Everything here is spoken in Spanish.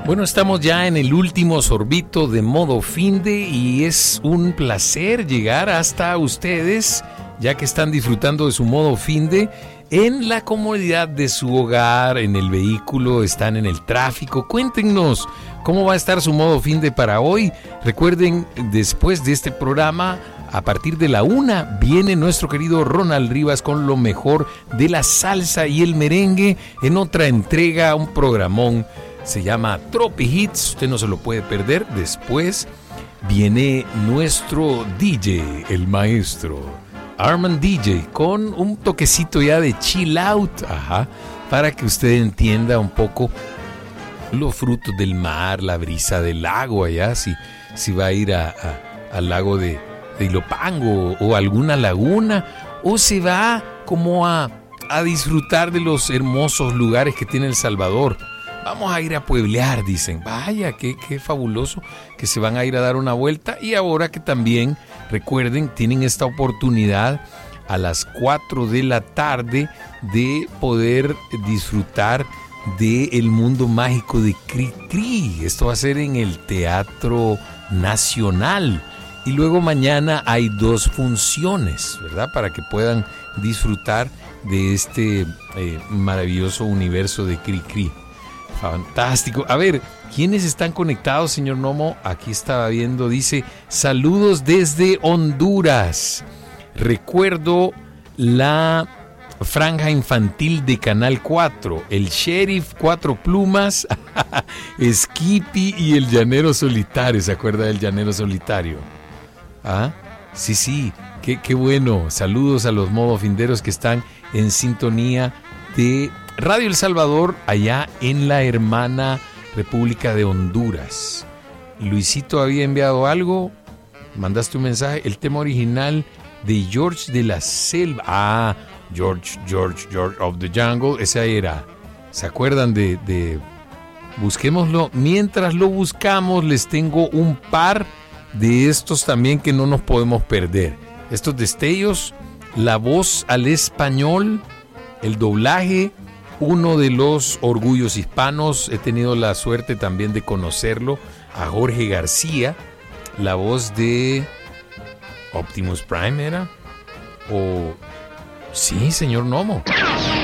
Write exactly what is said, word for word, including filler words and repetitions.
Bueno, estamos ya en el último sorbito de modo finde y es un placer llegar hasta ustedes, ya que están disfrutando de su modo finde en la comodidad de su hogar, en el vehículo, están en el tráfico. Cuéntenos cómo va a estar su modo finde para hoy. Recuerden, después de este programa, a partir de la una, viene nuestro querido Ronald Rivas con lo mejor de la salsa y el merengue en otra entrega, un programón. Se llama Tropi Hits, usted no se lo puede perder. Después viene nuestro D J, el maestro Arman D J, con un toquecito ya de chill out, ajá, para que usted entienda un poco los frutos del mar, la brisa del lago allá, si, si va a ir a, a, al lago de, de Ilopango o alguna laguna, o se va como a, a disfrutar de los hermosos lugares que tiene El Salvador. Vamos a ir a pueblear, dicen. Vaya, qué, qué fabuloso que se van a ir a dar una vuelta. Y ahora que también, recuerden, tienen esta oportunidad a las cuatro de la tarde de poder disfrutar del mundo mágico de Cri Cri. Esto va a ser en el Teatro Nacional. Y luego mañana hay dos funciones, ¿verdad? Para que puedan disfrutar de este eh, maravilloso universo de Cri Cri. Fantástico. A ver, ¿quiénes están conectados, señor Nomo? Aquí estaba viendo, dice, saludos desde Honduras. Recuerdo la franja infantil de Canal cuatro, el Sheriff, Cuatro Plumas, Skippy y el Llanero Solitario. ¿Se acuerda del Llanero Solitario? ¿Ah? Sí, sí, qué, qué bueno. Saludos a los modofinderos que están en sintonía de Radio El Salvador, allá en la hermana República de Honduras. Luisito había enviado algo, mandaste un mensaje, el tema original de George de la Selva. Ah, George, George, George of the Jungle, esa era. ¿Se acuerdan de, de... Busquémoslo? Mientras lo buscamos, les tengo un par de estos también que no nos podemos perder. Estos destellos, la voz al español, el doblaje, uno de los orgullos hispanos. He tenido la suerte también de conocerlo, a Jorge García, la voz de Optimus Prime, ¿era? O sí, señor Nomo.